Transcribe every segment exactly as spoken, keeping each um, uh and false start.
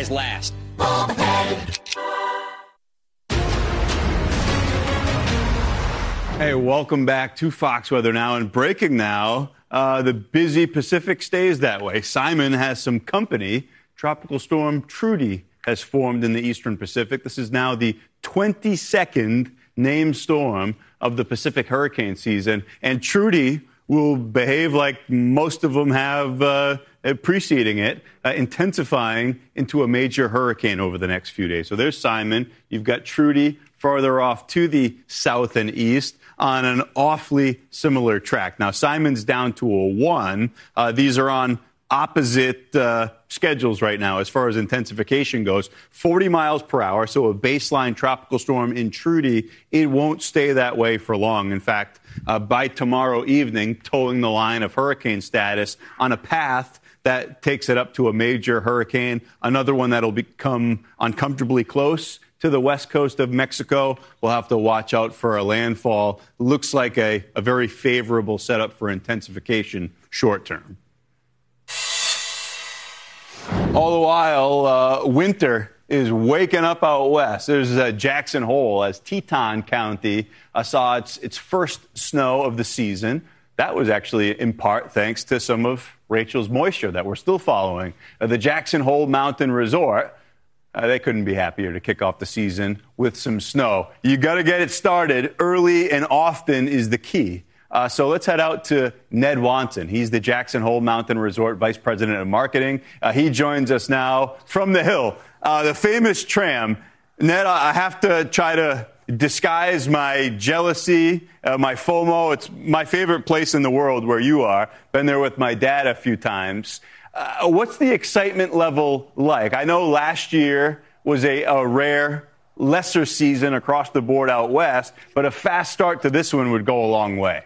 supplies last. Hey, welcome back to Fox Weather Now. And breaking now, uh, the busy Pacific stays that way. Simon has some company. Tropical storm Trudy has formed in the eastern Pacific. This is now the twenty-second named storm of the Pacific hurricane season. And Trudy will behave like most of them have uh, preceding it, uh, intensifying into a major hurricane over the next few days. So there's Simon. You've got Trudy farther off to the south and east on an awfully similar track. Now, Simon's down to a one. Uh, these are on opposite uh, schedules right now as far as intensification goes. forty miles per hour, so a baseline tropical storm in Trudy. It won't stay that way for long. In fact, uh, by tomorrow evening, towing the line of hurricane status on a path that takes it up to a major hurricane, another one that'll become uncomfortably close to the west coast of Mexico. We'll have to watch out for a landfall. Looks like a, a very favorable setup for intensification short term. All the while, uh, winter is waking up out west. There's uh, Jackson Hole as Teton County uh, saw its, its first snow of the season. That was actually in part thanks to some of Rachel's moisture that we're still following. Uh, the Jackson Hole Mountain Resort, Uh, they couldn't be happier to kick off the season with some snow. You got to get it started early and often is the key. Uh, so let's head out to Ned Wanson. He's the Jackson Hole Mountain Resort Vice President of Marketing. Uh, he joins us now from the Hill, uh, the famous tram. Ned, I have to try to disguise my jealousy, uh, my FOMO. It's my favorite place in the world where you are. Been there with my dad a few times. Uh, what's the excitement level like? I know last year was a, a rare, lesser season across the board out west, but a fast start to this one would go a long way.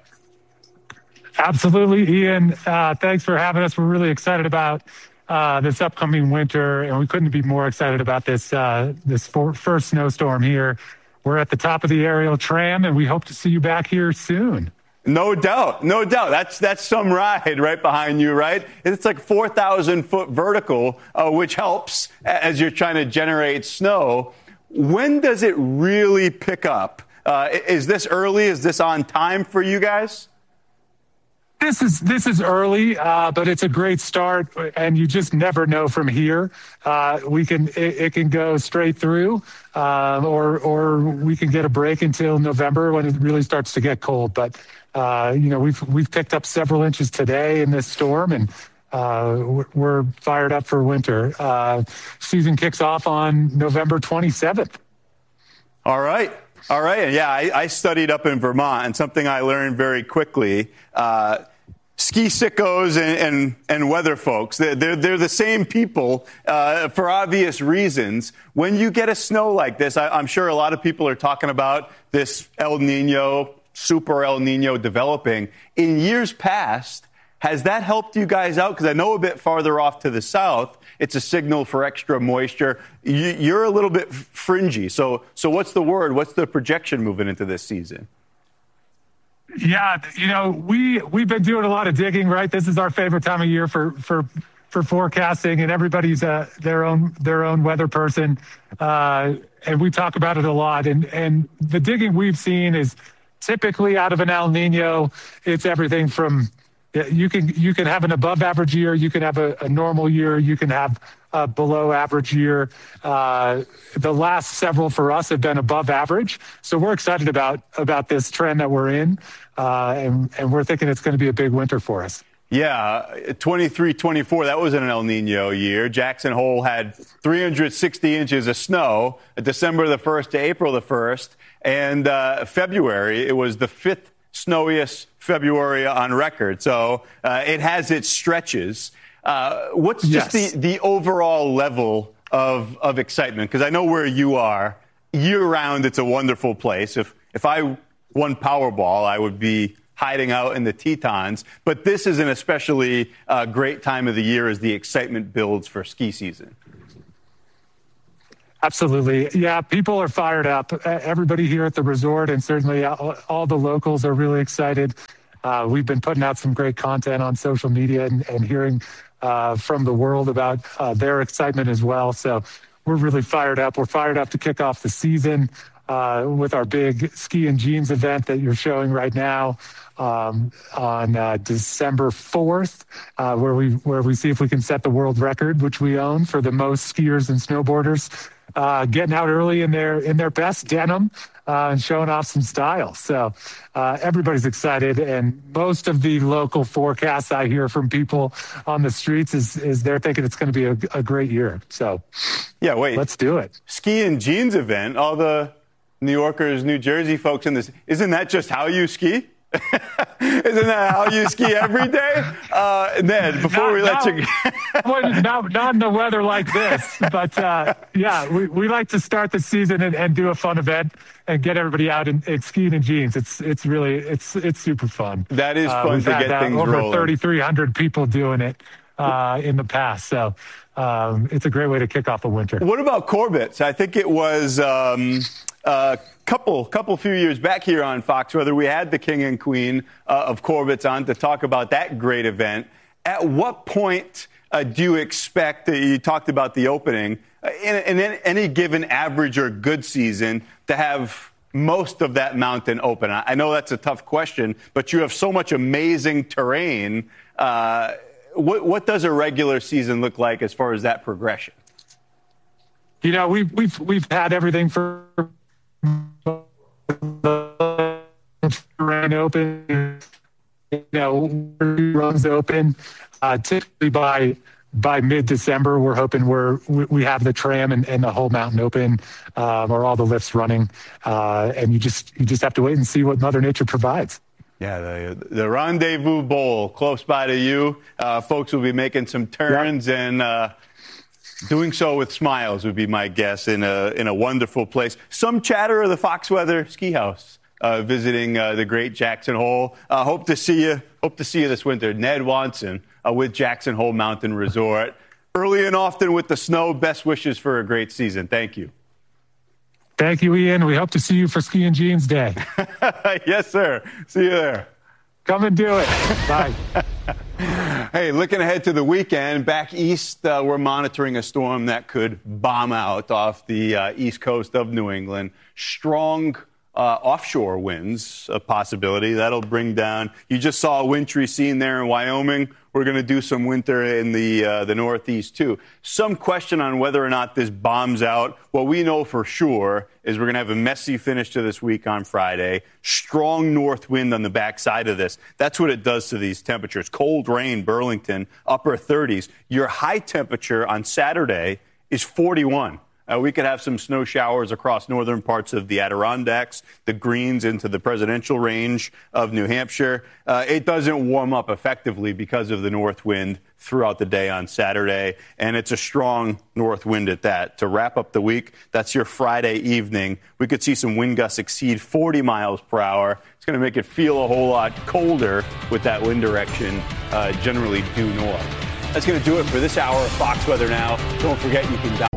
Absolutely, Ian. Uh, thanks for having us. We're really excited about uh, this upcoming winter, and we couldn't be more excited about this uh, this for- first snowstorm here. We're at the top of the aerial tram, and we hope to see you back here soon. No doubt. No doubt. That's that's some ride right behind you, right? It's like four thousand foot vertical, uh, which helps as you're trying to generate snow. When does it really pick up? Uh, is this early? Is this on time for you guys? This is this is early, uh, but it's a great start, and you just never know from here. Uh, we can it, it can go straight through, uh, or or we can get a break until November when it really starts to get cold. But uh, you know, we've we've picked up several inches today in this storm, and uh, we're fired up for winter. Uh, season kicks off on November twenty-seventh. All right. All right. Yeah, I, I studied up in Vermont, and something I learned very quickly, uh, ski sickos and, and, and weather folks, they're, they're, they're the same people uh, for obvious reasons. When you get a snow like this, I, I'm sure a lot of people are talking about this El Nino, super El Nino developing. In years past, has that helped you guys out? Because I know a bit farther off to the south, it's a signal for extra moisture. You, you're a little bit fringy. So, so what's the word? What's the projection moving into this season? Yeah, you know, we we've been doing a lot of digging, right? This is our favorite time of year for for for forecasting, and everybody's uh, their own their own weather person, uh, and we talk about it a lot. And and the digging we've seen is typically out of an El Nino, it's everything from you can you can have an above average year, you can have a, a normal year, you can have a below average year. Uh, the last several for us have been above average, so we're excited about about this trend that we're in, uh, and and we're thinking it's going to be a big winter for us. Yeah, twenty-three twenty-four, that was an El Nino year. Jackson Hole had three hundred sixty inches of snow, December the first to April the first, and uh, February, it was the fifth snowiest February on record. So uh, it has its stretches. Uh, what's just yes. the, the overall level of, of excitement? Because I know where you are. Year-round, it's a wonderful place. If, if I won Powerball, I would be hiding out in the Tetons. But this is an especially uh, great time of the year as the excitement builds for ski season. Absolutely. Yeah, people are fired up. Everybody here at the resort, and certainly all, all the locals, are really excited. Uh, we've been putting out some great content on social media and, and hearing uh, from the world about uh, their excitement as well. So we're really fired up. We're fired up to kick off the season uh, with our big Ski and Jeans event that you're showing right now um, on uh, December fourth, uh, where we where we see if we can set the world record, which we own, for the most skiers and snowboarders uh, getting out early in their in their best denim uh, and showing off some style. So uh, everybody's excited, and most of the local forecasts I hear from people on the streets is is they're thinking it's going to be a, a great year. So yeah, wait, let's do it. Ski and Jeans event. All the New Yorkers, New Jersey folks in this. Isn't that just how you ski? Isn't that how you ski every day? Uh, Ned, before not, we let not, you well, not, not in the weather like this, but uh, yeah, we, we like to start the season and, and do a fun event and get everybody out in, in skiing and jeans. It's it's really it's it's super fun. That is fun uh, we've to had, get uh, things over rolling. thirty-three hundred people doing it uh, in the past, so um, it's a great way to kick off the winter. What about Corbett's? I think it was um, a couple couple few years back here on Fox Weather, we had the king and queen uh, of Corbett's on to talk about that great event. At what point uh, do you expect, uh, you talked about the opening, uh, in, in any given average or good season, to have most of that mountain open? I know that's a tough question, but you have so much amazing terrain. Uh, what, what does a regular season look like as far as that progression? You know, we've we've we've had everything for the terrain open, you know, runs open. Uh, typically by by mid-December, we're hoping we're we, we have the tram and, and the whole mountain open, um, or all the lifts running, uh, and you just you just have to wait and see what Mother Nature provides. Yeah, the, the Rendezvous Bowl close by to you. Uh, folks will be making some turns yep. and uh, doing so with smiles would be my guess, in a in a wonderful place. Some chatter of the Fox Weather Ski House uh, visiting uh, the great Jackson Hole. Uh, hope to see you. Hope to see you this winter. Ned Watson uh, with Jackson Hole Mountain Resort. Early and often with the snow. Best wishes for a great season. Thank you. Thank you, Ian. We hope to see you for Ski and Jeans Day. Yes, sir. See you there. Come and do it. Bye. Hey, looking ahead to the weekend, back east, uh, we're monitoring a storm that could bomb out off the uh, east coast of New England. Strong uh, offshore winds, a possibility. That'll bring down, you just saw a wintry scene there in Wyoming. We're going to do some winter in the uh, the Northeast, too. Some question on whether or not this bombs out. What we know for sure is we're going to have a messy finish to this week on Friday. Strong north wind on the backside of this. That's what it does to these temperatures. Cold rain, Burlington, upper thirties. Your high temperature on Saturday is forty-one. Uh, we could have some snow showers across northern parts of the Adirondacks, the Greens into the presidential range of New Hampshire. Uh, it doesn't warm up effectively because of the north wind throughout the day on Saturday, and it's a strong north wind at that. To wrap up the week, that's your Friday evening. We could see some wind gusts exceed forty miles per hour. It's going to make it feel a whole lot colder with that wind direction, uh, generally due north. That's going to do it for this hour of Fox Weather Now. Don't forget you can